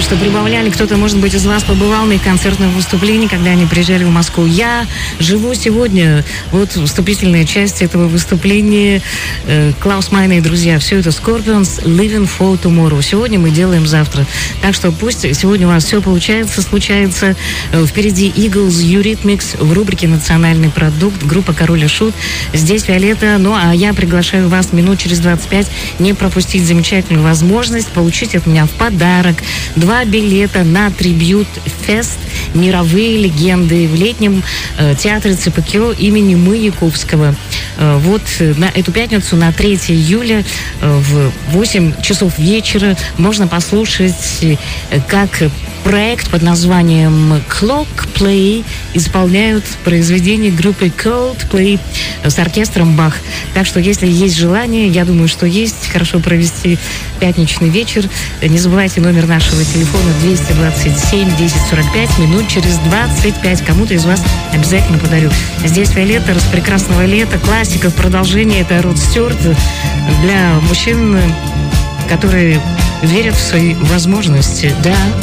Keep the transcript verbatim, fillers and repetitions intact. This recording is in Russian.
что прибавляли. Кто-то, может быть, из вас побывал на их концертном выступлении, когда они приезжали в Москву. Я живу сегодня. Вот вступительная часть этого выступления. Клаус Майне и друзья. Все это Scorpions, Living for Tomorrow. Сегодня мы делаем завтра. Так что пусть сегодня у вас все получается, случается. Впереди Eagles, Eurythmics в рубрике «Национальный продукт», группа «Король и Шут». Здесь Виолетта. Ну, а я приглашаю вас минут через двадцать пять не пропустить замечательную возможность получить от меня в подарок два билета на Трибьют Фест «Мировые легенды» в летнем э, театре ЦПКО имени Маяковского. Э, вот э, на эту пятницу, на третьего июля э, в восемь часов вечера можно послушать, э, как проект под названием Clock Play исполняют произведения группы Coldplay с оркестром Бах. Так что, если есть желание, я думаю, что есть, хорошо провести пятничный вечер. Не забывайте номер нашего телефона двести двадцать семь десять сорок пять. Минут через двадцать пять кому-то из вас обязательно подарю. Здесь Виолетта, раз прекрасного лета, классика в продолжении. Это Род Стюарт для мужчин, которые верят в свои возможности. Да,